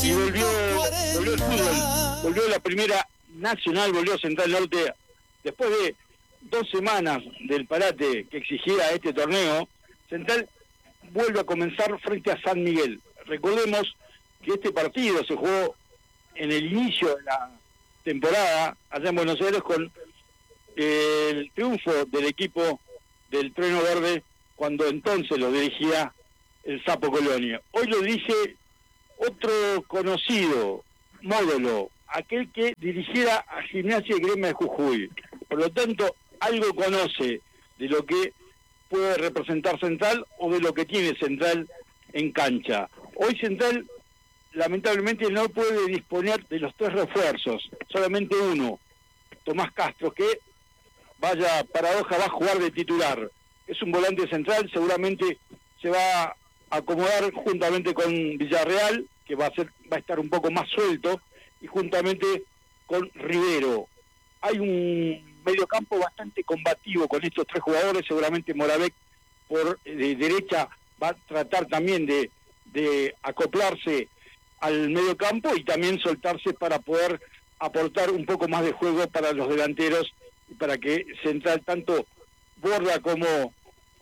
y volvió el fútbol, volvió la primera nacional, volvió Central Norte después de 2 semanas del parate que exigía este torneo. Central vuelve a comenzar frente a San Miguel. Recordemos que este partido se jugó en el inicio de la temporada allá en Buenos Aires con el triunfo del equipo del Trueno Verde cuando entonces lo dirigía el Sapo Colonia. Hoy lo dirige otro conocido módulo, aquel que dirigiera a Gimnasia y Grima de Jujuy. Por lo tanto, algo conoce de lo que puede representar Central o de lo que tiene Central en cancha. Hoy Central lamentablemente no puede disponer de los 3 refuerzos, solamente uno, Tomás Castro, que vaya paradoja, va a jugar de titular. Es un volante central, seguramente se va a acomodar juntamente con Villarreal, que va a estar un poco más suelto, y juntamente con Rivero. Hay un mediocampo bastante combativo con estos 3 jugadores, seguramente Moravec por derecha va a tratar también de acoplarse al mediocampo y también soltarse para poder aportar un poco más de juego para los delanteros y para que Central, tanto Borda como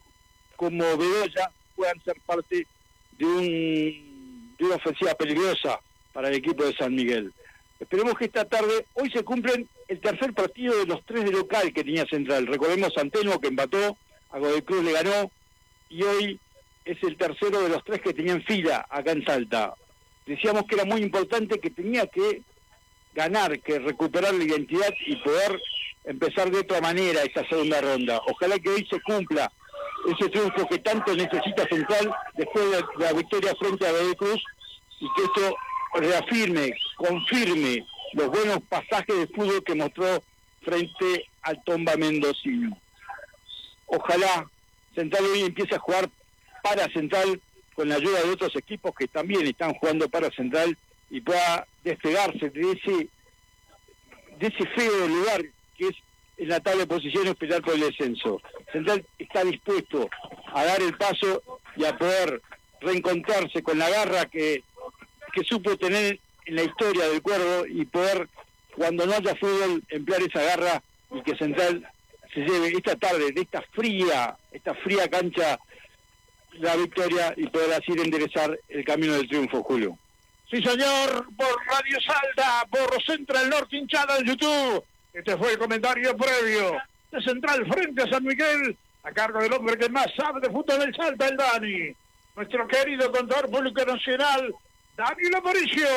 Bedoya, puedan ser parte de una ofensiva peligrosa para el equipo de San Miguel. Esperemos que esta tarde, hoy se cumplen el tercer partido de los 3 de local que tenía Central. Recordemos Centeno que empató, a Godoy Cruz le ganó, y hoy es el tercero de los 3 que tenían fila acá en Salta. Decíamos que era muy importante, que tenía que ganar, que recuperar la identidad y poder empezar de otra manera esa segunda ronda. Ojalá que hoy se cumpla ese triunfo que tanto necesita Central después de la victoria frente a Godoy Cruz, y que esto reafirme, confirme los buenos pasajes de fútbol que mostró frente al Tomba mendocino. Ojalá Central hoy empiece a jugar para Central con la ayuda de otros equipos que también están jugando para Central y pueda despegarse de ese feo lugar que es en la tabla de posiciones pelear por el descenso. Central está dispuesto a dar el paso y a poder reencontrarse con la garra que supo tener en la historia del Cuervo y poder, cuando no haya fútbol, emplear esa garra y que Central se lleve esta tarde de esta fría cancha la victoria y poder así enderezar el camino del triunfo, Julio. Sí, señor, por Radio Salta, por Central Norte hinchada en YouTube. Este fue el comentario previo de Central frente a San Miguel, a cargo del hombre que más sabe de fútbol del Salta, el Dani. Nuestro querido contador público nacional, Dani Aparicio.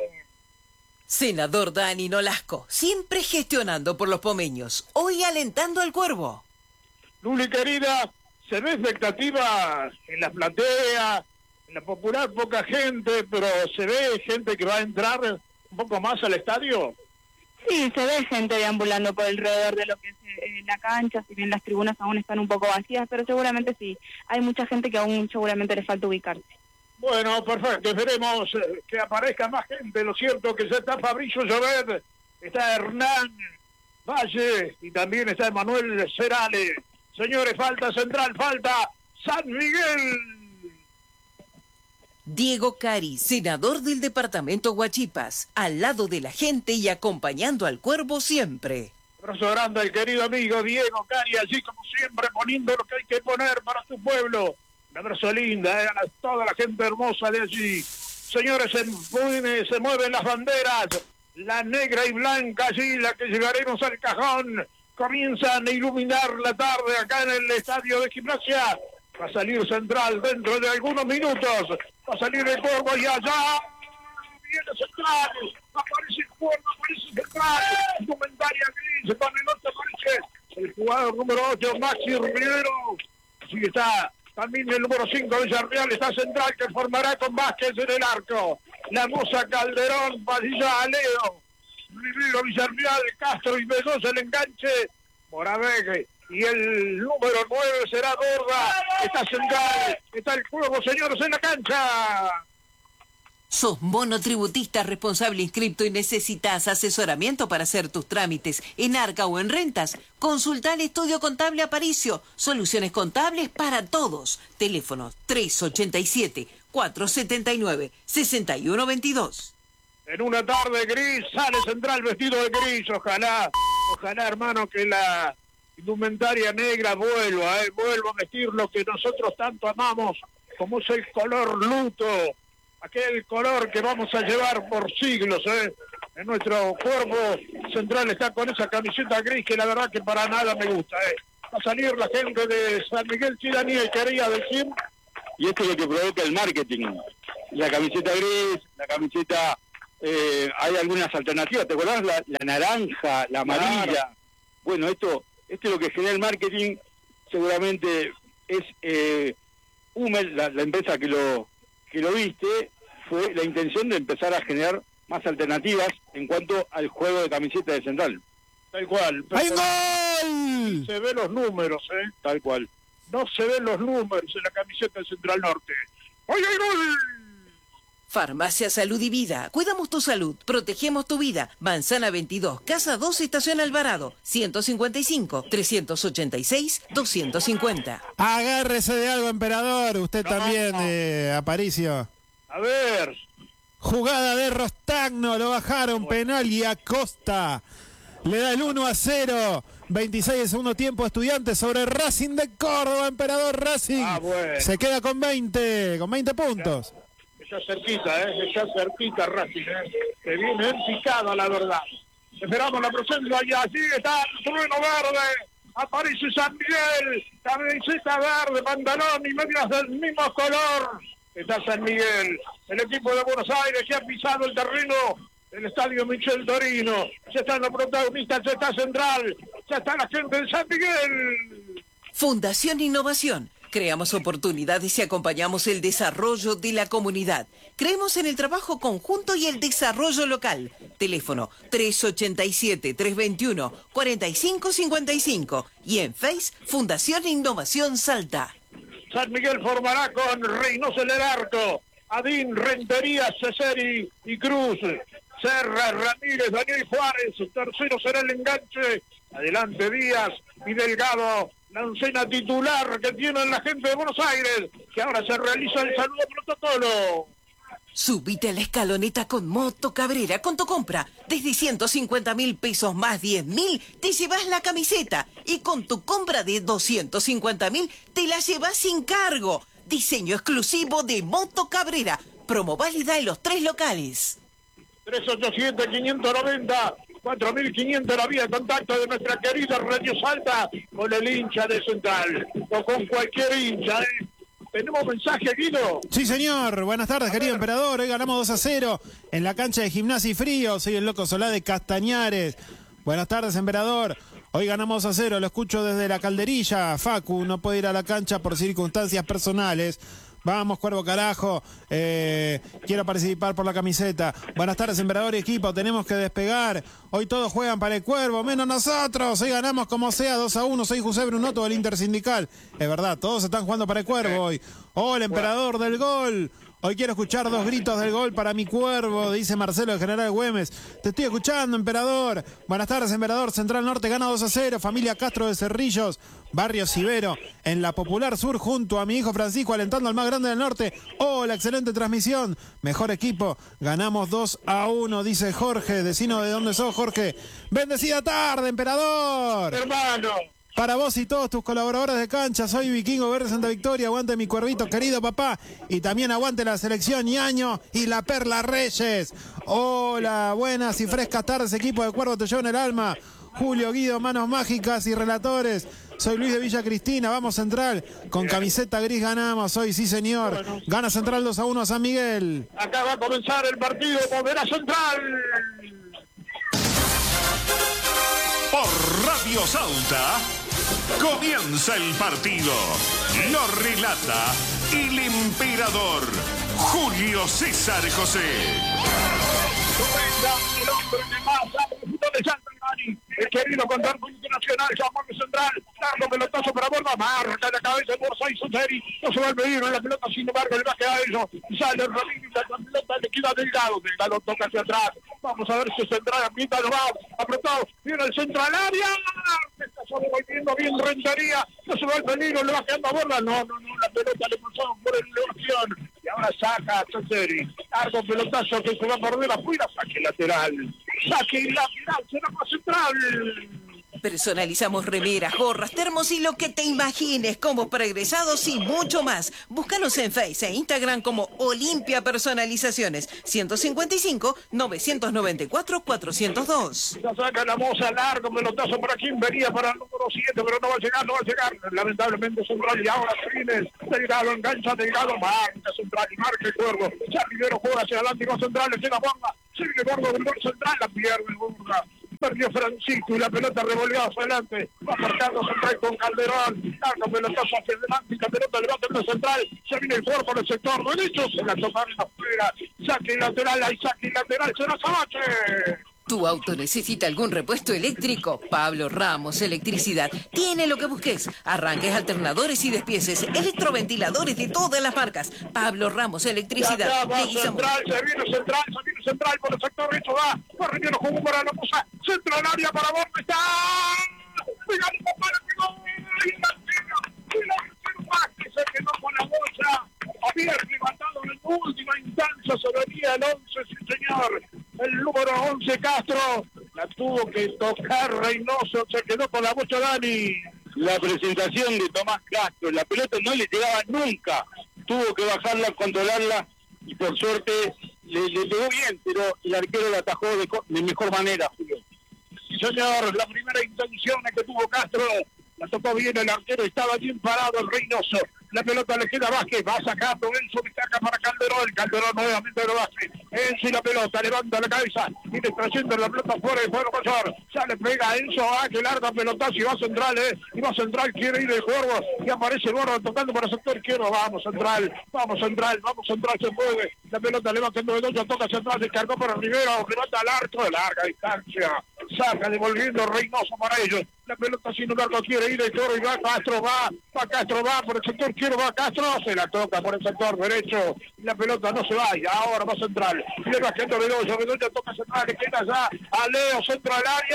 Senador Dani Nolasco, siempre gestionando por los pomeños, hoy alentando al Cuervo. Luli querida, se ve expectativa en la platea, en la popular poca gente, pero se ve gente que va a entrar un poco más al estadio. Sí, se ve gente deambulando por alrededor de lo que es la cancha, si bien las tribunas aún están un poco vacías, pero seguramente sí, hay mucha gente que aún seguramente le falta ubicarse. Bueno, perfecto, esperemos que aparezca más gente. Lo cierto que ya está Fabricio Llobet, está Hernán Valle y también está Emanuel Cerales. Señores, falta Central, falta San Miguel. Diego Cari, senador del departamento Huachipas, al lado de la gente y acompañando al Cuervo siempre. Abrazo grande al querido amigo Diego Cari, allí como siempre poniendo lo que hay que poner para su pueblo. Un abrazo linda, a toda la gente hermosa de allí. Señores, se mueven las banderas, la negra y blanca allí, la que llevaremos al cajón. Comienzan a iluminar la tarde acá en el estadio de Gimnasia. Va a salir Central dentro de algunos minutos. Va a salir el Cuervo y allá viene Central. Aparece Cuervo, aparece Central. Indumentaria gris, con el 8 aparece el jugador número 8, Maxi Rivero. Así está también el número 5 de Villarreal, está Central, que formará con Vázquez en el arco. La Moza, Calderón, Padilla, Aleo, Rivero, Villarreal, Castro y Bedoya el enganche. Moravec y el número 9 será Borda. Está Central, está el juego, señores, en la cancha. ¿Sos monotributista responsable inscripto y necesitas asesoramiento para hacer tus trámites en Arca o en Rentas? Consulta al Estudio Contable Aparicio. Soluciones contables para todos. Teléfono 387-479-6122. En una tarde gris sale Central vestido de gris. Ojalá, hermano, que la indumentaria negra vuelva a vestir lo que nosotros tanto amamos, como es el color luto, aquel color que vamos a llevar por siglos, en nuestro cuerpo. Central está con esa camiseta gris que la verdad que para nada me gusta, Va a salir la gente de San Miguel Chidanía y quería decir. Y esto es lo que provoca el marketing. La camiseta gris, la camiseta, hay algunas alternativas, ¿te acordás? La naranja, la amarilla. Claro. Bueno, esto es lo que genera el marketing. Seguramente es Hummel, la empresa que lo viste, fue la intención de empezar a generar más alternativas en cuanto al juego de camiseta de Central. Tal cual. ¡Hay gol! Se ven los números, Tal cual. No se ven los números en la camiseta de Central Norte. ¡Ay, hay gol! Farmacia Salud y Vida. Cuidamos tu salud, protegemos tu vida. Manzana 22, Casa 2, Estación Alvarado. 155-386-250. Agárrese de algo, emperador. Usted también, Aparicio. A ver. Jugada de Rostagno, lo bajaron, penal y Acosta. Le da el 1-0. 26 de segundo tiempo, Estudiantes sobre Racing de Córdoba, emperador Racing. Bueno. Se queda con 20 puntos. Ya cerquita Racing, que viene en picada, la verdad. Esperamos la presencia y allí está el trueno verde. Aparece San Miguel, camiseta verde, pantalón y medias del mismo color. Está San Miguel, el equipo de Buenos Aires que ha pisado el terreno del estadio Michel Torino. Ya están los protagonistas, ya está Central, ya está la gente de San Miguel. Fundación Innovación. Creamos oportunidades y acompañamos el desarrollo de la comunidad. Creemos en el trabajo conjunto y el desarrollo local. Teléfono 387-321-4555. Y en Face, Fundación Innovación Salta. San Miguel formará con Reynoso en el arco. Adín, Rentería, Ceseri y Cruz. Serra, Ramírez, Daniel Juárez. Tercero será el enganche. Adelante Díaz y Delgado. La oncena titular que tiene la gente de Buenos Aires, que ahora se realiza el saludo protocolo. Subite a la escaloneta con Moto Cabrera. Con tu compra, desde 150.000 pesos más 10.000, te llevas la camiseta. Y con tu compra de 250.000, te la llevas sin cargo. Diseño exclusivo de Moto Cabrera. Promo válida en los 3 locales. 387-590-4500, la vía de contacto de nuestra querida Radio Salta con el hincha de Central o con cualquier hincha. ¿Tenemos mensaje, Guido? Sí, señor. Buenas tardes, querido emperador. Hoy ganamos 2-0 en la cancha de Gimnasia y Frío. Soy el loco Solá de Castañares. Buenas tardes, emperador. Hoy ganamos 2-0. Lo escucho desde la Calderilla. Facu no puede ir a la cancha por circunstancias personales. Vamos, Cuervo carajo, quiero participar por la camiseta. Buenas tardes, emperador y equipo, tenemos que despegar. Hoy todos juegan para el Cuervo, menos nosotros. Hoy ganamos como sea, 2-1. Soy José Brunoto del Intersindical. Es verdad, todos están jugando para el Cuervo hoy. Hola, emperador del gol. Hoy quiero escuchar 2 gritos del gol para mi Cuervo, dice Marcelo de General Güemes. Te estoy escuchando, emperador. Buenas tardes, emperador. Central Norte gana 2-0. Familia Castro de Cerrillos, Barrio Cibero, en la Popular Sur, junto a mi hijo Francisco, alentando al más grande del norte. Hola, excelente transmisión. Mejor equipo. Ganamos 2-1, dice Jorge. Decinos de dónde sos, Jorge. Bendecida tarde, emperador. Hermano. Para vos y todos tus colaboradores de cancha, soy Vikingo Verde Santa Victoria, aguante mi Cuervito querido papá, y también aguante la selección Ñaño y la Perla Reyes. Hola, buenas y frescas tardes, equipo de Cuervo te llevo en el alma. Julio, Guido, manos mágicas y relatores. Soy Luis de Villa Cristina, vamos Central, con camiseta gris ganamos hoy, sí señor. Bueno. Gana Central 2-1 a San Miguel. Acá va a comenzar el partido, volverá Central. Por Radio Salta comienza el partido. Lo relata el emperador Julio César José. El hombre de más de Salta, el querido contrato internacional, llamado Central, largo pelotazo para Borda, marca la cabeza de Borsa y Soteri, no se va a medir en la pelota, sin embargo le baja a ellos, y sale Ramírez, la pelota le queda Delgado toca hacia atrás, vamos a ver si Central ambienta, lo va, apretado, viene el central área, se está sobrevolviendo bien Rentería, no se va al peligro, le va quedando a Borda, no, la pelota le pasó por elevación, y ahora saca Tesseri. Largo pelotazo que se va a perder afuera. Saque lateral. Saque lateral. Será más central. Personalizamos remeras, gorras, termos y lo que te imagines, combos para egresados y mucho más. Búscanos en Face e Instagram como Olimpia Personalizaciones. 155-994-402. Ya saca la moza, largo pelotazo para quien venía para el número 7, pero no va a llegar. Lamentablemente Central y ahora Fines. Delgado, engancha Delgado, marca Central y marca el Cuervo. Ya Rivero juega hacia adelante con Central, le llega Borja. Sigue Borja del gol Central, la pierde Borja. Perdió Francisco y la pelota revolvió hacia adelante. Va marcando Central con Calderón. Largo pelotazo hacia adelante y la pelota levanta el Central. Se viene el cuerpo por el sector derecho. Se la tomaron afuera. Saque lateral, hay saque lateral. Se la sabache. ¿Tu auto necesita algún repuesto eléctrico? Pablo Ramos Electricidad tiene lo que busques. Arranques, alternadores y despieces. Electroventiladores de todas las marcas. Pablo Ramos Electricidad. Ya va Central, se viene Central por el sector derecho. Va Rivero jugó para la moza. Central área para Borja. Está pegando para que no. Que se quedó con la bolsa. Había levantado en última instancia. Se venía el 11, sí señor. El número 11 Castro. La tuvo que tocar Reynoso. Se quedó con la bocha Dani. La presentación de Tomás Castro, la pelota no le llegaba nunca. Tuvo que bajarla, controlarla y por suerte le pegó bien, pero el arquero la atajó de mejor manera, Julio. Sí señor, la primera intención que tuvo Castro. La tocó bien el arquero, estaba bien parado el Reynoso. La pelota le queda a Vázquez, va sacando Enzo, destaca para Calderón. Calderón nuevamente lo Vázquez. Enzo y la pelota, levanta la cabeza. Viene trayendo la pelota fuera de juego mayor. Ya le pega a Enzo, que larga pelotazo y va Central, Y va Central, quiere ir el juego. Y aparece el Borja tocando para el sector izquierdo. Vamos Central, se puede. La pelota le va quedando de dos, ya toca Central, descargó para Rivero. Pelota al arco de larga distancia. Saca devolviendo Reynoso para ellos. La pelota sin un arco quiere ir el toro y va Castro, va por el sector izquierdo, va Castro, se la toca por el sector derecho, y la pelota no se va, y ahora va Central, le va quedando Bedoya toca Central, le queda ya a Leo, centro al área,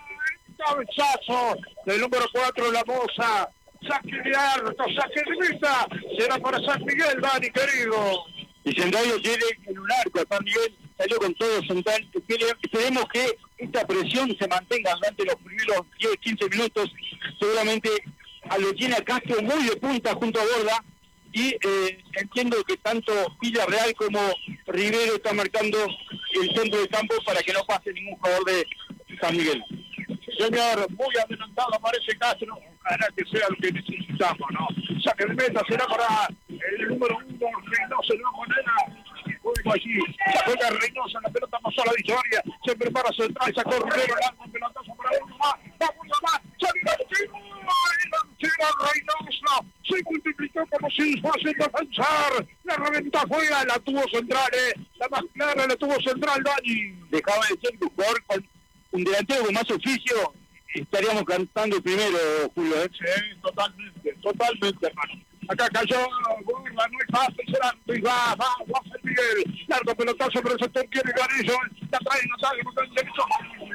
cabezazo del número 4, la moza, saque de alto, saque de vista, será para San Miguel, Dani, querido. Y Central lo tiene en un arco, San Miguel salió con todo Central. Esperemos que esta presión se mantenga durante los primeros 10-15 minutos. Seguramente lo tiene a Castro muy de punta junto a Borda. Y entiendo que tanto Villarreal como Rivero están marcando el centro del campo para que no pase ningún jugador de San Miguel. Señor, muy adelantado aparece Castro. Ojalá que sea lo que necesitamos, ¿no? Saque de meta, será para el número 1, Reynoso, no Moneda. Juego allí, ya juega Reynoso, la pelota pasó a la victoria, se prepara Central, sacó Rivero, largo pelotazo para uno más, salió el tiro, Reynoso, se multiplicó como si fuese a avanzar, la reventa fuera, la tuvo Central, la más clara la tuvo Central, Dani. Dejaba de ser un jugador con un delantero con más oficio, estaríamos cantando el primero, Julio. Sí, totalmente, hermano. Acá cayó Borja, no es fácil, será, va San Miguel, largo pelotazo, pero el sector quiere Garillo, la trae Natalia, no está en derecho,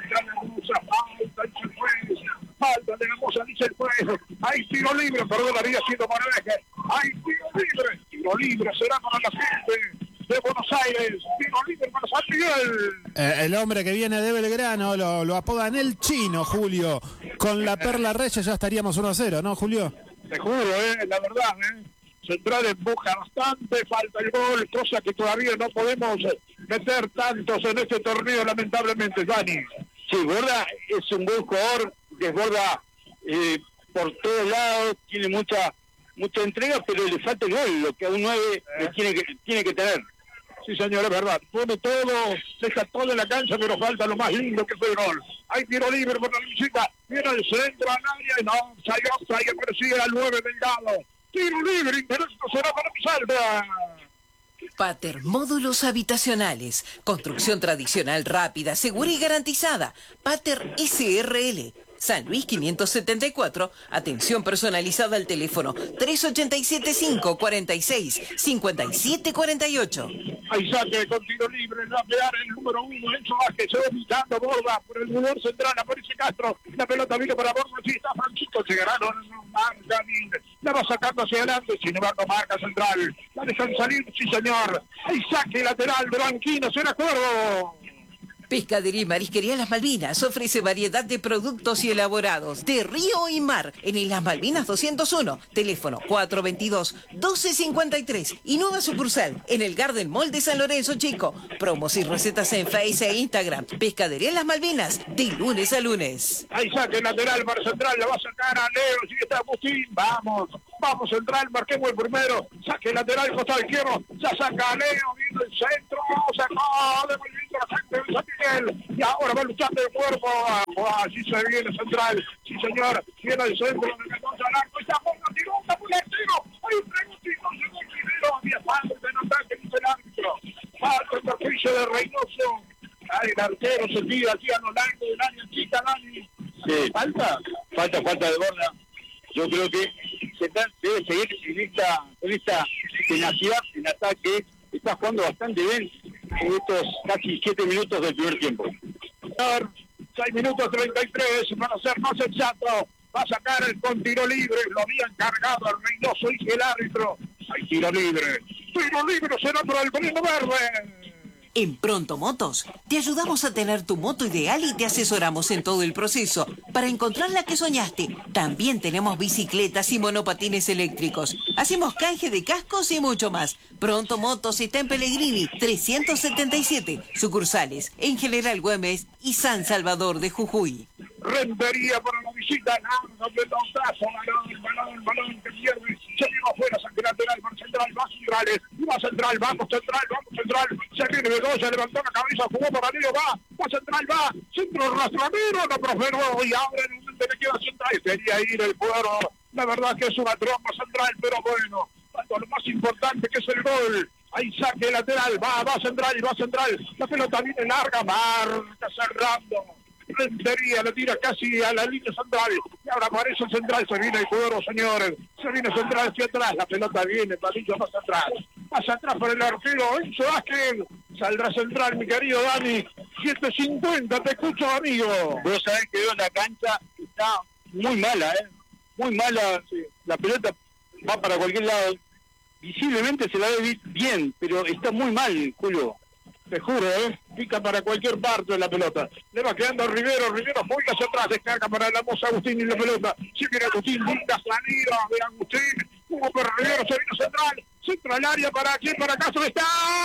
falta de la moza, dice el juez, hay tiro libre, perdón, había sido Moraveje, hay tiro libre, será para la gente de Buenos Aires, tiro libre para San Miguel. El hombre que viene de Belgrano lo apodan el Chino, Julio, con la Perla Reyes ya estaríamos 1-0, ¿no, Julio? Te juro, la verdad, Central empuja bastante, falta el gol, cosa que todavía no podemos meter tantos en este torneo, lamentablemente, Dani. Sí, Borda es un buen jugador, desborda por todos lados, tiene mucha entrega, pero le falta el gol, lo que a un 9 tiene que tener. Sí, señor, es verdad. Pone todo, deja todo en la cancha, pero falta lo más lindo que fue el gol. Hay tiro libre por la visita. Viene al centro, al área, y no, salió, aparecía al 9 Delgado. Tiro libre, interés será para mi salva. Pater Módulos Habitacionales. Construcción tradicional, rápida, segura y garantizada. Pater SRL. San Luis 574, atención personalizada al teléfono 3875-46-5748. Hay saque con tiro libre, la pegar el número 1, Enzo Vázquez, se va evitando Borda por el jugador central, aparece Castro, la pelota vino para Borda, sí está Francisco, llegará, no marca, la va sacando hacia adelante, sin embargo marca central, la dejan salir, sí señor, hay saque lateral de Banquino, será Cuervo. Pescadería y Marisquería Las Malvinas ofrece variedad de productos y elaborados de río y mar en Las Malvinas 201, teléfono 422-1253 y nueva sucursal en el Garden Mall de San Lorenzo Chico. Promos y recetas en Facebook e Instagram. Pescadería Las Malvinas, de lunes a lunes. Hay saque lateral para central, la va a sacar a Leo, sigue está Agustín, vamos central, marquemos el primero, saque lateral, costado izquierdo, ya saca a Leo, viene el centro, sacó, devolviendo la gente de San Miguel, y ahora va luchando el cuerpo, así se viene central, sí señor, viene el centro, de Mendoza al arco, está por la tiro, hay un preguntito, llegó el primero, había falta de ataque, dice el árbitro, falta el perjuicio de Reynoso, ay, el arquero se tira así a lo largo del área chica, Dani, Sí. falta Falta de Borda. Yo creo que Central debe seguir en esta tenacidad en ataque. Está jugando bastante bien en estos casi 7 minutos del primer tiempo. 6 minutos 33, para ser más exacto, va a sacar el con tiro libre, lo habían cargado el Reynoso y el árbitro. Hay tiro libre será por el Brino Verde. En Pronto Motos, te ayudamos a tener tu moto ideal y te asesoramos en todo el proceso para encontrar la que soñaste. También tenemos bicicletas y monopatines eléctricos. Hacemos canje de cascos y mucho más. Pronto Motos está en Pellegrini 377, sucursales en General Güemes y San Salvador de Jujuy. Rentería para la visita, no, pelotazo, balón que pierde, se viene afuera, saque lateral para central, va central, vamos central, se viene Bedoya, levantó la cabeza, jugó para Leo, va central, centro rastradero, no prosperó, y ahora en un momento le queda central, quería ir el cuero, la verdad que es una trompa central, pero bueno, lo más importante que es el gol. Hay saque lateral, va central, la pelota viene larga, marca cerrando. Rentería le tira casi a la línea central y ahora aparece el central, se viene el cuero, señores, se viene central hacia atrás, la pelota viene, palillo más atrás por el arquero Enzo Vázquez, saldrá central mi querido Dani, 7:50, te escucho amigo. Vos sabés que veo la cancha, está muy mala, muy mala, sí. La pelota va para cualquier lado, visiblemente se la ve bien, pero está muy mal, Julio. Te juro, pica para cualquier parte de la pelota. Le va quedando Rivero muy hacia atrás, descarga para la moza Agustín y la pelota. Si viene Agustín, linda salida de Agustín. Jugó por Rivero, se vino centro al área, ¿para quién? Para Castro, está.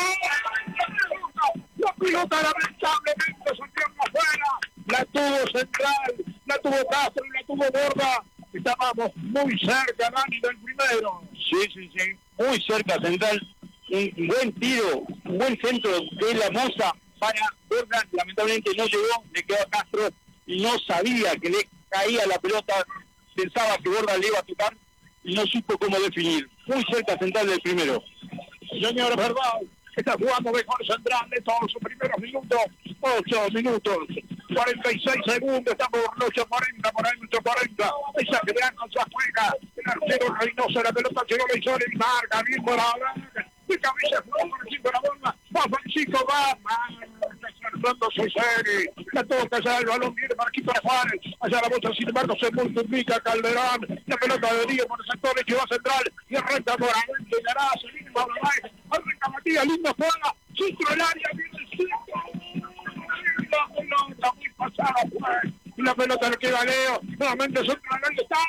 La pelota lamentablemente se pierna afuera. La tuvo central, la tuvo Castro, la tuvo Borda. Estábamos muy cerca, Dani, del primero. Sí, muy cerca central. Un buen tiro, un buen centro de la moza para Borda, lamentablemente no llegó, le quedó a Castro y no sabía que le caía la pelota, pensaba que Borda le iba a tocar y no supo cómo definir. Muy cerca central del primero. Señor, verdad, está jugando mejor central de todos sus primeros minutos, 8 minutos, 46 segundos, estamos por 8:40, por ahí 8:40, esa que vean con su juega, el arquero Reynoso, la pelota llegó la historia y marca, bien por ahora. De cabeza, jugó por encima de la bomba, va Francisco, salvando su serie, la toca ya, el balón viene para aquí para Juárez, allá la bolsa, sin embargo, se multiplica Calderón, la pelota de Díaz por el sector, que va central, y arranca por adentro, llegará, se viene Pablo Maíz, arranca Matías, lindo juega, centro del área, viene el centro, la pelota muy pasada, pues, y la pelota le queda a Leo, nuevamente centro del área, está,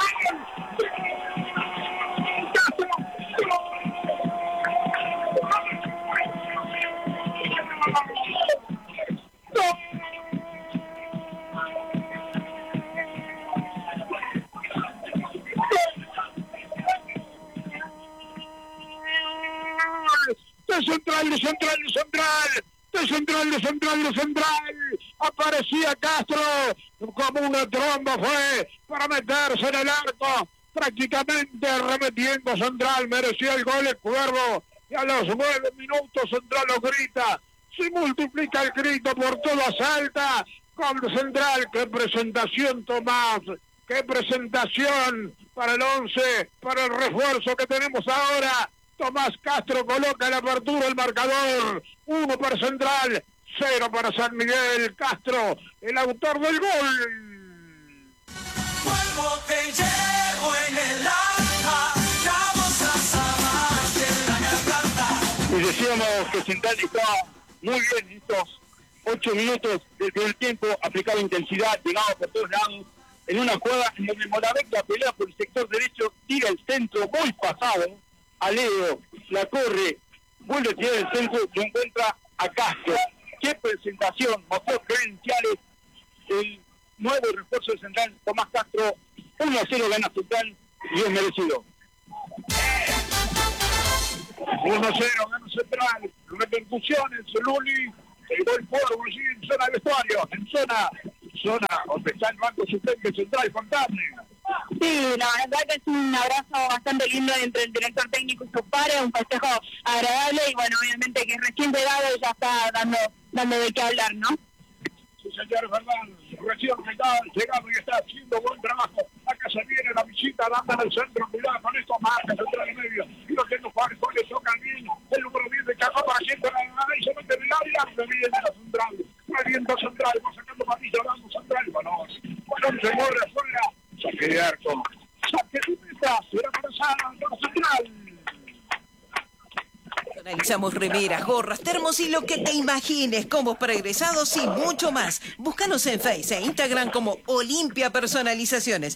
de central, aparecía Castro, como una tromba fue, para meterse en el arco, prácticamente remetiendo central, merecía el gol el Cuervo, y a los 9 minutos central lo grita, se multiplica el grito por toda Salta, Con Central, qué presentación, Tomás, qué presentación para el 11, para el refuerzo que tenemos ahora. Tomás Castro coloca la apertura, el marcador, 1 para Central, 0 para San Miguel. Castro, el autor del gol. Vuelvo, te llevo en el alma, la voz a en la garganta. Y decíamos que Central estaba muy bien en estos 8 minutos del primer tiempo, aplicaba intensidad, llegaba por todos lados, en una jugada en donde Moravecchia pelea por el sector derecho, tira el centro muy pasado, Aledo la corre, vuelve a tirar el centro, lo encuentra a Castro. ¡Qué presentación! Mostró credenciales el nuevo refuerzo de Central, Tomás Castro. 1-0 gana Central y es merecido. 1-0 gana Central, repercusiones, Luli, el gol por allí en zona de vestuario, en zona donde está el banco suplente Central, contable. Sí, la verdad que es un abrazo bastante lindo entre el director técnico y sus pares, un festejo agradable y bueno, obviamente que recién llegado ya está dando de qué hablar, ¿no? Sí, señor Fernán, recién llegado y está haciendo buen trabajo. Acá se viene la visita, dando en el centro, cuidado con esto, marca Central en medio. Y lo tengo Juárez, le toca bien, el número 10 de Cajón para siempre, y se mete en el área, se viene la Central. Revienta Central, va sacando patilla, dando Central, balón se mueve afuera. Saque de arco. Saque de meta. Será para Central. Analizamos remeras, gorras, termos y lo que te imagines, combos para egresados y mucho más. Búscanos en Face e Instagram como Olimpia Personalizaciones.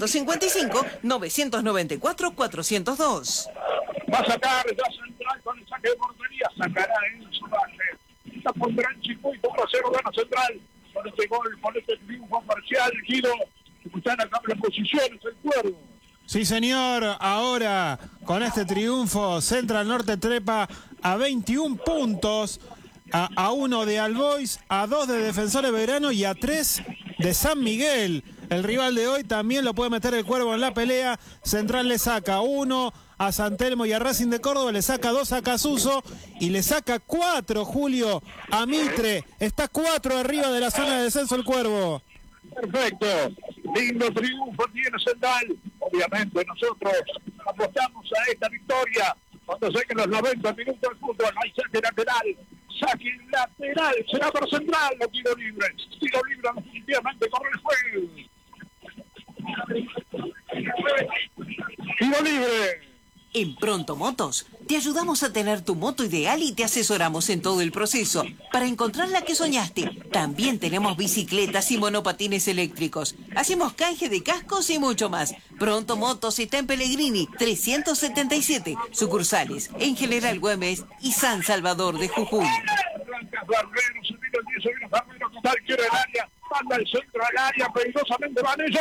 155-994-402. Va a sacar ya Central con el saque de portería. Sacará en su base. Está por gran circuito. 1-0 gana Central. Con este gol, con este triunfo parcial, Guido. Están acá en las posiciones, el Cuervo. Sí, señor. Ahora, con este triunfo, Central Norte trepa a 21 puntos, a 1 de Albois, a 2 de Defensores Belgrano y a 3 de San Miguel. El rival de hoy también lo puede meter el Cuervo en la pelea. Central le saca 1 a San Telmo y a Racing de Córdoba, le saca 2 a Casuso y le saca 4, Julio, a Mitre. Está 4 arriba de la zona de descenso el Cuervo. Perfecto, lindo triunfo tiene Central. Obviamente nosotros apostamos a esta victoria cuando lleguen los 90 minutos del fútbol. Hay saque lateral, será para Central, los tiro libre definitivamente corre el juego. Tiro libre. En Pronto Motos, te ayudamos a tener tu moto ideal y te asesoramos en todo el proceso. Para encontrar la que soñaste, también tenemos bicicletas y monopatines eléctricos. Hacemos canje de cascos y mucho más. Pronto Motos está en Pellegrini, 377, sucursales en General Güemes y San Salvador de Jujuy. Quiere el área, manda el centro al área, peligrosamente van ellos.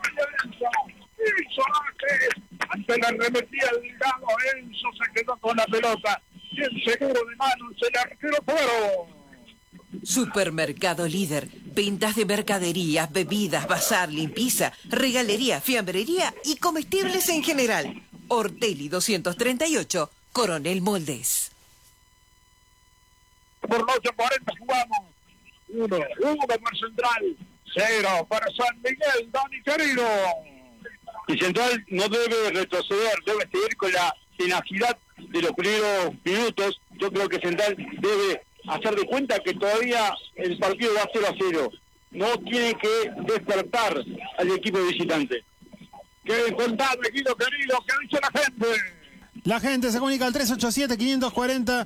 Ante la arremetida del Delgado, Enzo se quedó con la pelota. Bien seguro de manos, el arquero Toro. Supermercado Líder. Ventas de mercaderías, bebidas, bazar, limpieza, regalería, fiambrería y comestibles en general. Ortelli 238, Coronel Moldes. Por los 8:40 jugamos. 1 para Central, 0 para San Miguel, Dani querido. Y Central no debe retroceder, debe seguir con la tenacidad de los primeros minutos. Yo creo que Central debe hacer de cuenta que todavía el partido va 0-0. No tiene que despertar al equipo visitante. Que contable, Guido querido, ¿qué dice la gente? La gente se comunica al 387-540,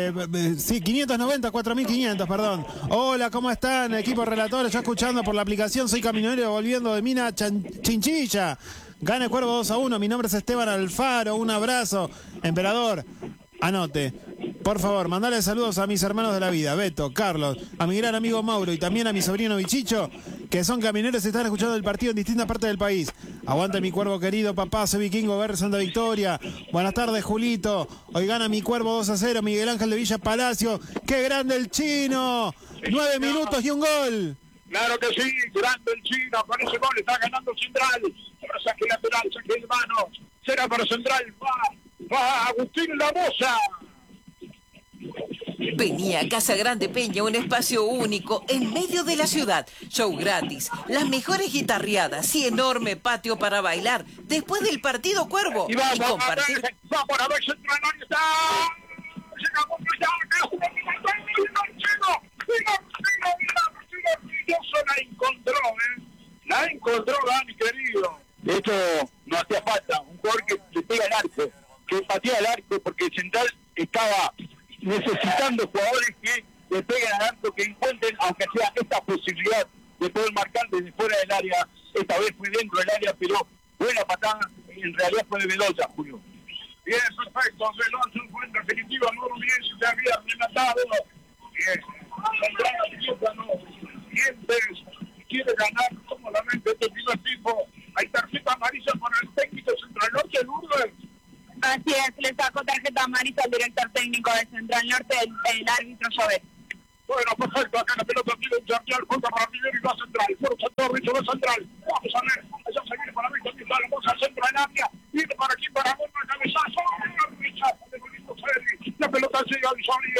590-4500, perdón. Hola, ¿cómo están? Equipo relator, yo escuchando por la aplicación, soy camionero volviendo de Mina Chinchilla. Gana el Cuervo 2-1, mi nombre es Esteban Alfaro, un abrazo. Emperador, anote. Por favor, mandale saludos a mis hermanos de la vida, Beto, Carlos, a mi gran amigo Mauro y también a mi sobrino Bichicho, que son camioneros y están escuchando el partido en distintas partes del país. Aguante mi Cuervo querido, papá, soy vikingo, ver Santa Victoria. Buenas tardes, Julito. Hoy gana mi Cuervo 2-0, Miguel Ángel de Villa Palacio. ¡Qué grande el chino! 9 minutos y un gol. Claro que sí, grande el chino, con ese gol está ganando Central. Ahora saque lateral, saque de mano. Será para Central, va Agustín Lamosa. Vení a Casa Grande Peña, un espacio único en medio de la ciudad. Show gratis, las mejores guitarreadas y enorme patio para bailar después del partido Cuervo. Y vamos compartir. vamos a ver si entra en está. Llegamos ya, la encontró, La encontró, Dani, querido. Esto no hacía falta, un jugador que le pega al arco, que patea al arco, porque el Central estaba necesitando jugadores que le peguen al arco, que encuentren, aunque sea esta posibilidad de poder marcar desde fuera del área. Esta vez fue dentro del área, pero buena patada, en realidad fue de Bedoya, Julio. Bien, perfecto, Veloso encuentra definitiva, no bien se había rematado. Bien, Central no dientes, quiere ganar cómodamente este primer tipo. Hay tarjeta amarilla para el técnico Central Norte, Lourdes. Así es, le sacó tarjeta amarilla al director técnico del Central Norte, el árbitro Llobet. Bueno, perfecto, acá la pelota tiene un Chartial, juega para Miguel y va Central. Fuerza Torres, va Central. Vamos a ver, allá se viene para Víctor, está la cosa centro en área. Viene para aquí, para Gorma, cabezazo. Rechazo de Bolito Ferri. La pelota llega al Sol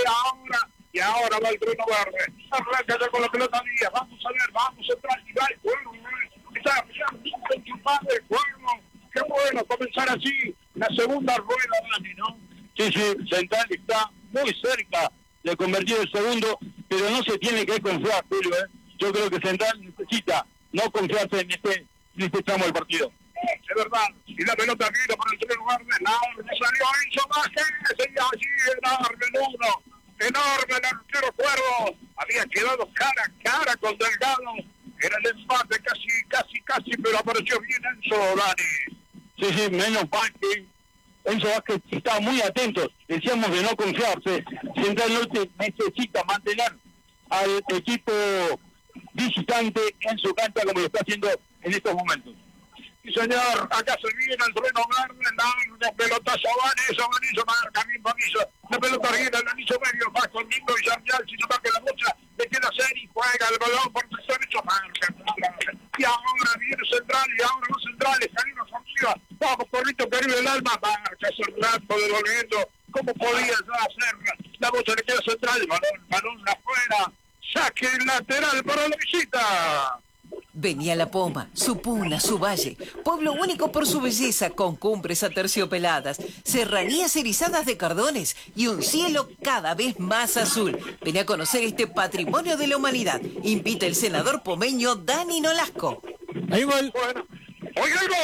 y ahora va el trueno verde. Arranca ya con la pelota Díaz. Vamos a ver, vamos Central y va el Cuervo. Está equipado el Cuervo. Qué bueno comenzar así la segunda rueda, Dani, ¿no? Sí, Central está muy cerca de convertir el segundo, pero no se tiene que confiar, Julio. Yo creo que Central necesita no confiarse en este tramo del partido. Es verdad, y la pelota viene para el tren verde, largo, salió Enzo Vázquez, seguía allí, enorme el uno, enorme el arquero Cuervo, había quedado cara a cara con Delgado, era el empate casi, pero apareció bien Enzo, Dani. Sí, menos mal que Enzo Vázquez estaba muy atento, decíamos de no confiarse. Central Norte necesita mantener al equipo visitante en su cancha como lo está haciendo en estos momentos. Sí, señor, acá se viene el trueno verde, largo, pelotazo, Vanillo, marca, mismo anillo, la pelota arriba, el anillo medio, va con Nico y Sardial, si se toca la bocha, le queda serie, juega el balón por sector hecho, marca, y ahora viene Central, y ahora los centrales, Canino arriba, vamos, Corrito, Caribe el alma, marca, Central, devolviendo, ¿cómo podía ya hacer? La bocha le queda Central, balón afuera, saque lateral para la visita. Venía La Poma, su puna, su valle, pueblo único por su belleza, con cumbres aterciopeladas, serranías erizadas de cardones y un cielo cada vez más azul. Venía a conocer este patrimonio de la humanidad. Invita el senador pomeño Dani Nolasco. Hay un gol. Bueno, ¡oiga el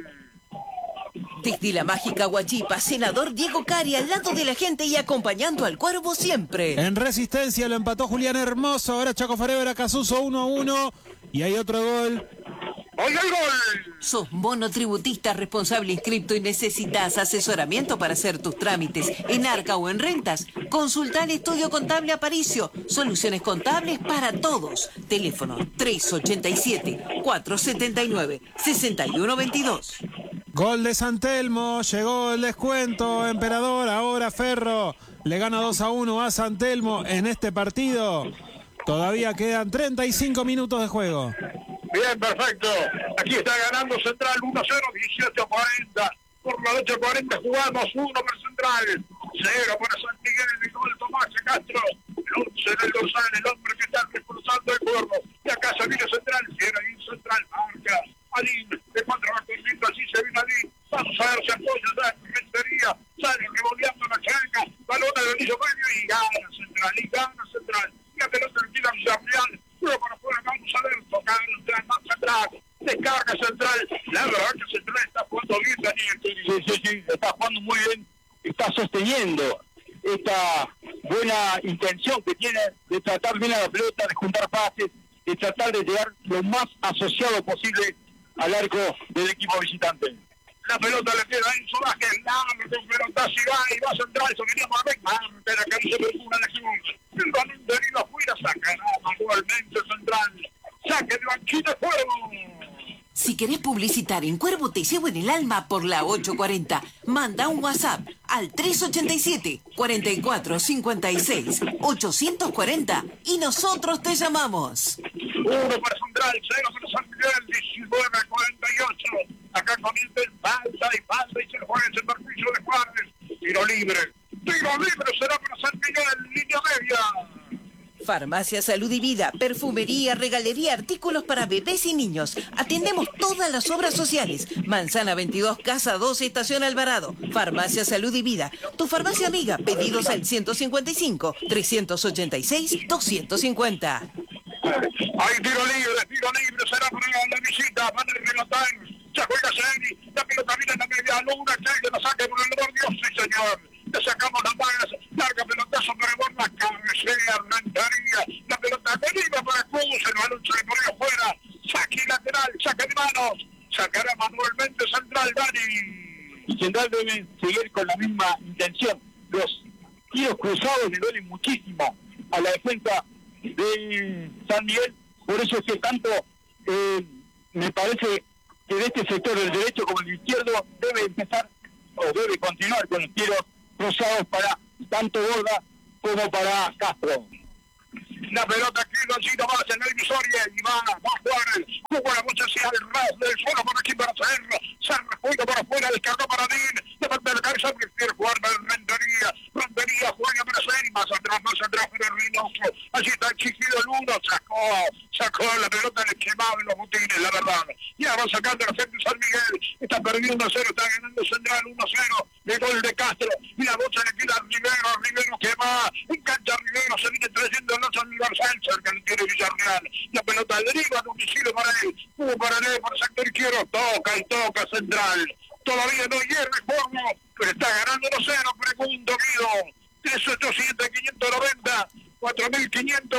gol! Desde la mágica Huachipa, senador Diego Cari al lado de la gente y acompañando al Cuervo siempre. En Resistencia lo empató Julián Hermoso. Ahora Chaco Forever, Casuso 1-1. Y hay otro gol. ¡Oiga el gol! ¿Sos monotributista responsable inscripto y necesitas asesoramiento para hacer tus trámites en Arca o en Rentas? Consulta el Estudio Contable Aparicio. Soluciones contables para todos. Teléfono 387-479-6122. Gol de San Telmo. Llegó el descuento, Emperador. Ahora Ferro le gana 2-1 a San Telmo en este partido. Todavía quedan 35 minutos de juego. Bien, perfecto. Aquí está ganando Central 1-0, 18-40. Por la 8-40 jugamos 1 para Central. 0 para San Miguel, el gol Tomás Castro. El 11 del dorsal, el hombre que está reforzando el Cuervo. Y acá se viene Central, quiere ir Central, marca. Alín, de 4 va corriendo, así se viene Alín. Vamos a ver si apoya ya en Rentería. Sale revoleando la chanca. Balón del anillo medio y gana Central. La pelota le tira Villarreal, pero para afuera vamos a ver, tocar Central, más atrás, descarga Central, la verdad que Central está jugando bien, Daniel. Sí, está jugando muy bien, está sosteniendo esta buena intención que tiene de tratar bien a la pelota, de juntar pases, de tratar de llegar lo más asociado posible al arco del equipo visitante. La pelota le queda a Enzo Vázquez, largo, pelotazo y va Central, se venía para ver, marca la camisa de una lesión. El balón de herido afuera, sacará manualmente Central. Saque de banquita, fuego. Si querés publicitar en Cuervo Te Llevo en el Alma por la 840, manda un WhatsApp al 387-4456-840 y nosotros te llamamos. 1 para Central, 0 para San Miguel, 19-48. Acá comienza el falta y se juega ese perjuicio de Juárez. Tiro libre. tiro libre será para San Miguel, línea media. Farmacia Salud y Vida, perfumería, regalería, artículos para bebés y niños. Atendemos todas las obras sociales. Manzana 22, Casa 2, Estación Alvarado. Farmacia Salud y Vida, tu farmacia amiga. Pedidos al 155-386-250. Hay tiro libre, será para la visita, para el pelotán. Se juega Ceni, la pelota viene en la media luna, que la saca por el borde, sí señor. Le sacamos las manos, larga pelotazo por el borde, la cabecera, Rentería, la pelota deriva para Cruz, el balón se le pone afuera, saque lateral, saque de manos, sacará manualmente Central, Dani. Y Central debe seguir con la misma intención. Los tiros cruzados le duelen muchísimo a la defensa de San Miguel, por eso es que tanto me parece que de este sector, el derecho como el izquierdo, debe empezar o debe continuar con los tiros cruzados para tanto Borda como para Castro. La pelota aquí allí nomás en el Visoria y va a jugar jugó la mucha hacia el ras del suelo por aquí para Cerro. Cerro juega por afuera, descargó para Dín, de parte de la cabeza prefiere jugar para Rentería juega para Ser y más atrás para el Reynoso. Allí está exigido el uno, sacó la pelota, le quemaban los botines, la verdad. Ya va sacando la gente de San Miguel, está perdiendo 1-0, está ganando Central 1-0, de gol de Castro, y la bocha le queda a Rivero que va, engancha Rivero, se viene trayendo el otro Universal, cerca le tiene Villarreal, la pelota deriva, domicilio para él, para él, por el sector izquierdo, toca Central, todavía no hierve forma, pero está ganando 1-0, pregunto, Guido, 387-590, 4.500.